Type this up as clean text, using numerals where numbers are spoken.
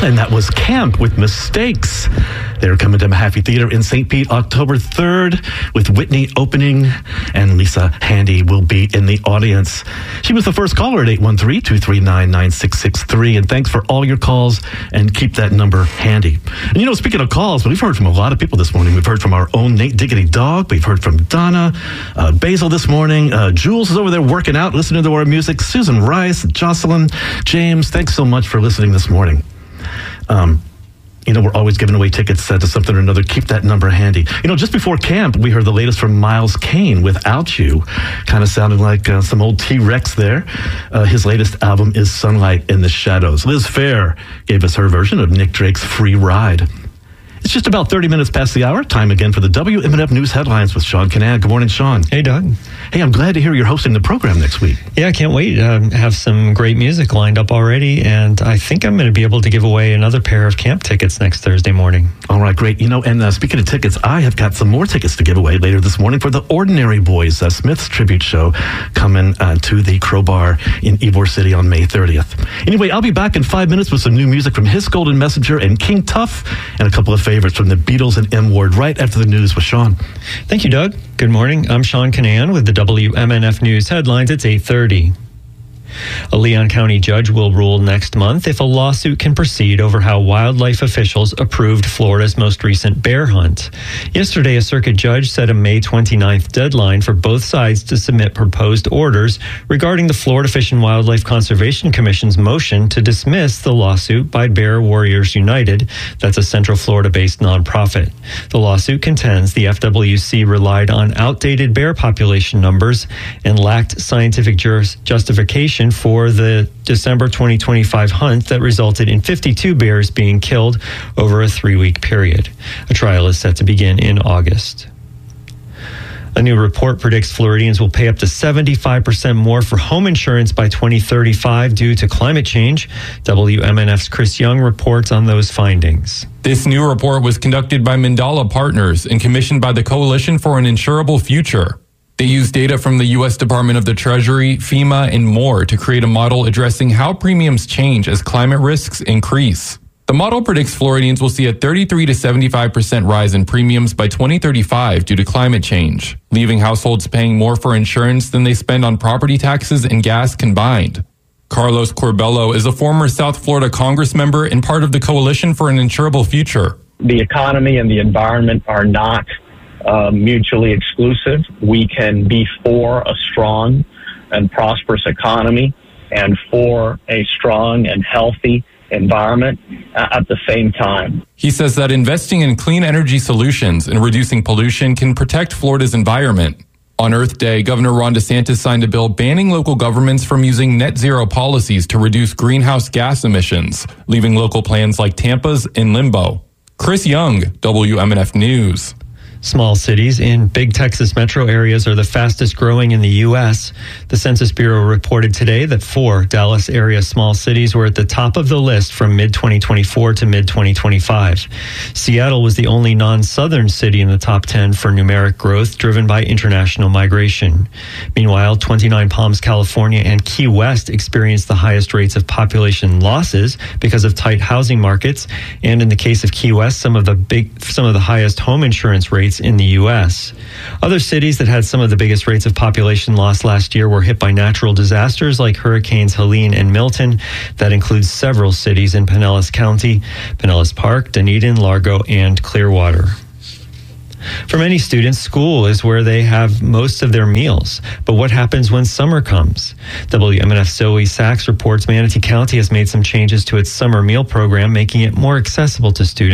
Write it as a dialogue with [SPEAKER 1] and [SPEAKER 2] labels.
[SPEAKER 1] And that was Camp with Mistakes. They're coming to Mahaffey Theater in St. Pete October 3rd with Whitney opening, and Lisa Handy will be in the audience. She was the first caller at 813-239-9663. And thanks for all your calls, and keep that number handy. And you know, speaking of calls, we've heard from a lot of people this morning. We've heard from our own Nate Diggity Dog. We've heard from Donna, Basil this morning. Jules is over there working out, listening to our music. Susan Rice, Jocelyn, James, thanks so much for listening this morning. You know, we're always giving away tickets to something or another. Keep that number handy. You know, just before camp, we heard the latest from Miles Kane, Without You. Kind of sounded like some old T-Rex there. His latest album is Sunlight in the Shadows. Liz Fair gave us her version of Nick Drake's Free Ride. It's just about 30 minutes past the hour. Time again for the WMNF News Headlines with Sean Kinane. Good morning, Sean.
[SPEAKER 2] Hey, Doug.
[SPEAKER 1] Hey, I'm glad to hear you're hosting the program next week.
[SPEAKER 2] Yeah, I can't wait. Have some great music lined up already, and I think I'm going to be able to give away another pair of camp tickets next Thursday morning. All
[SPEAKER 1] right, great. You know, and speaking of tickets, I have got some more tickets to give away later this morning for the Ordinary Boys Smith's tribute show coming to the Crowbar in Ybor City on May 30th. Anyway, I'll be back in 5 minutes with some new music from His Golden Messenger and King Tuff, and a couple of favorites from the Beatles and M Ward right after the news with Sean.
[SPEAKER 2] Thank you, Doug. Good morning. I'm Sean Kinane with the WMNF News Headlines. It's 8:30. A Leon County judge will rule next month if a lawsuit can proceed over how wildlife officials approved Florida's most recent bear hunt. Yesterday, a circuit judge set a May 29th deadline for both sides to submit proposed orders regarding the Florida Fish and Wildlife Conservation Commission's motion to dismiss the lawsuit by Bear Warriors United. That's a Central Florida-based nonprofit. The lawsuit contends the FWC relied on outdated bear population numbers and lacked scientific justification for the December 2025 hunt that resulted in 52 bears being killed over a 3-week period. A trial is set to begin in August. A new report predicts Floridians will pay up to 75% more for home insurance by 2035 due to climate change. WMNF's Chris Young reports on those findings.
[SPEAKER 3] This new report was conducted by Mandala Partners and commissioned by the Coalition for an Insurable Future. They use data from the U.S. Department of the Treasury, FEMA, and more to create a model addressing how premiums change as climate risks increase. The model predicts Floridians will see a 33 to 75% rise in premiums by 2035 due to climate change, leaving households paying more for insurance than they spend on property taxes and gas combined. Carlos Corbello is a former South Florida Congress member and part of the Coalition for an Insurable Future.
[SPEAKER 4] The economy and the environment are not mutually exclusive. We can be for a strong and prosperous economy and for a strong and healthy environment at the same time.
[SPEAKER 3] He says that investing in clean energy solutions and reducing pollution can protect Florida's environment. On Earth Day, Governor Ron DeSantis signed a bill banning local governments from using net zero policies to reduce greenhouse gas emissions, leaving local plans like Tampa's in limbo. Chris Young, WMNF News.
[SPEAKER 2] Small cities in big Texas metro areas are the fastest growing in the U.S. The Census Bureau reported today that 4 Dallas area small cities were at the top of the list from mid-2024 to mid-2025. Seattle was the only non-southern city in the top 10 for numeric growth driven by international migration. Meanwhile, 29 Palms, California and Key West experienced the highest rates of population losses because of tight housing markets, and in the case of Key West, some of the highest home insurance rates in the U.S. Other cities that had some of the biggest rates of population loss last year were hit by natural disasters like Hurricanes Helene and Milton. That includes several cities in Pinellas County, Pinellas Park, Dunedin, Largo, and Clearwater. For many students, school is where they have most of their meals. But what happens when summer comes? WMNF's Zoe Sachs reports Manatee County has made some changes to its summer meal program, making it more accessible to students.